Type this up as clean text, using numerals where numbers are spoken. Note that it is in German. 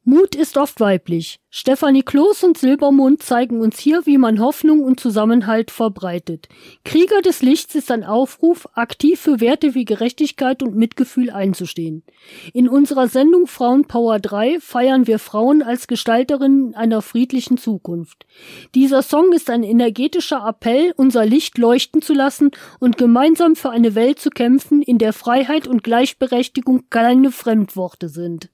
Mut ist oft weiblich. Stefanie Kloß und Silbermond zeigen uns hier, wie man Hoffnung und Zusammenhalt verbreitet. Krieger des Lichts ist ein Aufruf, aktiv für Werte wie Gerechtigkeit und Mitgefühl einzustehen. In unserer Sendung Frauenpower 3 feiern wir Frauen als Gestalterinnen einer friedlichen Zukunft. Dieser Song ist ein energetischer Appell, unser Licht leuchten zu lassen und gemeinsam für eine Welt zu kämpfen, in der Freiheit und Gleichberechtigung keine Fremdworte sind.